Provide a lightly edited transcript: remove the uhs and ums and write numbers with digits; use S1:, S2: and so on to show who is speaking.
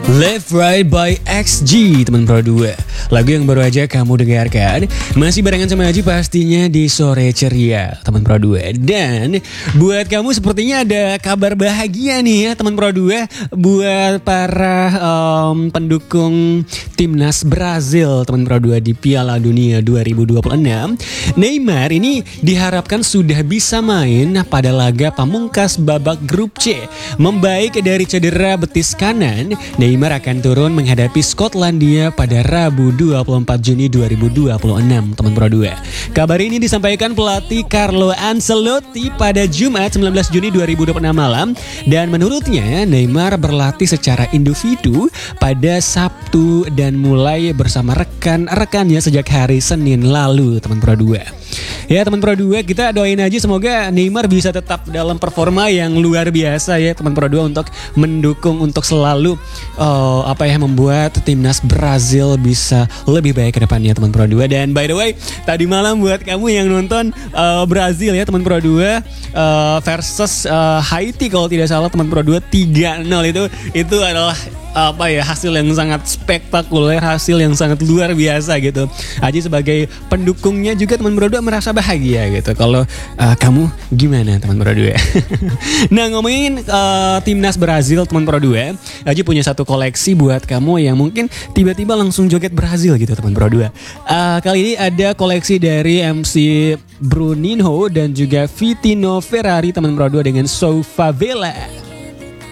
S1: Left Right by XG, teman Pro 2. Lagu yang baru aja kamu dengarkan. Masih barengan sama Aji pastinya di Sore Ceria, teman Pro 2. Dan buat kamu sepertinya ada kabar bahagia nih ya, teman Pro 2. Buat para pendukung timnas Brazil, teman Pro 2 di Piala Dunia 2026. Neymar ini diharapkan sudah bisa main pada laga pamungkas babak grup C. Membaik dari cedera betis kanan, Neymar akan turun menghadapi Skotlandia pada Rabu 24 Juni 2026, teman Pro 2. Kabar ini disampaikan pelatih Carlo Ancelotti pada Jumat 19 Juni 2026 malam, dan menurutnya Neymar berlatih secara individu pada Sabtu dan mulai bersama rekan-rekannya sejak hari Senin lalu, teman Pro 2. Ya teman Pro 2, kita doain aja semoga Neymar bisa tetap dalam performa yang luar biasa ya teman Pro 2, untuk mendukung, untuk selalu membuat timnas Brazil bisa lebih baik ke depannya teman Pro 2. Dan by the way, tadi malam buat kamu yang nonton Brazil ya teman Pro 2 versus Haiti kalau tidak salah teman Pro 2 3-0, itu adalah hasil yang sangat spektakuler, hasil yang sangat luar biasa gitu. Aji sebagai pendukungnya juga teman Pro 2 merasa bahagia gitu. Kalau kamu gimana teman Pro 2? Nah, ngomongin timnas Brazil teman Pro 2, Aji punya satu koleksi buat kamu yang mungkin tiba-tiba langsung joget Brazil gitu teman Pro 2. Kali ini ada koleksi dari MC Bruninho dan juga Vitino Ferrari teman Pro 2 dengan So Favela.